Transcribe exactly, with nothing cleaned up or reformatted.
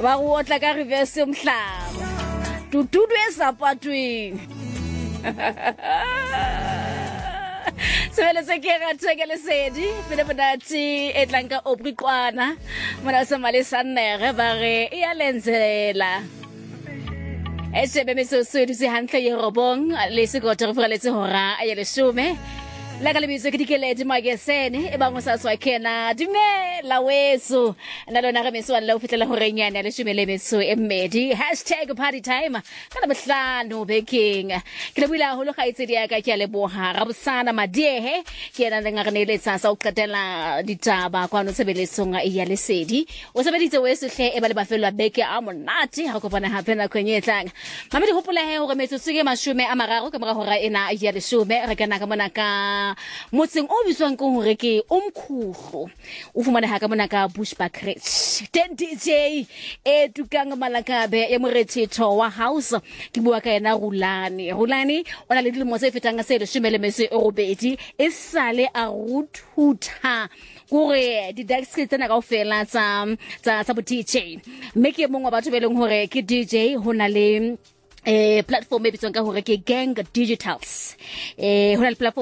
ba go otla ka reverse umhlaba tutudu esapatwing Sebele se ke ga tshekele sedi pele bonati e tlanka obriqwana mona se male sanere ba re e ya lenzela e se be mesoso di se hantle ye robong le se go tere freletse hora a ye le some la ka le bitso ke dikeledi magesene e bangwe sa swa kena dimela weso na lona re meso la o fitlela hore nyane le some le meso e mmedi hashtag party time ka la bohlano baking ke le buila holo ga itsedi ya ka ke le boha ra bosana madiehe ke ena le ngare le tsasa o qetela ditaba kwa no sebeletsonga e ya lesedi o sebeditse weso hle e ba le bafelwa beke a monate ha go bona hape na kwenyetlang mama di hopola he hore metso tsike mashume a mararo ka mora hora ena ya lesome re kana ka mona ka motseng o biswang ke hore ke omkhuhlo o fumane ha ka mona ka Bushbuckridge ten D J e tukang malakabe ya morethetho wa house ke bua ka ena Rulani Rulani ona le dilemo tse fetang se le shumele mese e robedi e sale a ruthuta gore di dark skits tsena ka ofela tsa tsa tsa bo D J mme ke mongwe wa batho be leng hore ke D J hona le eh platform e bitswang ka hore ke Gang Digitals eh hona le platform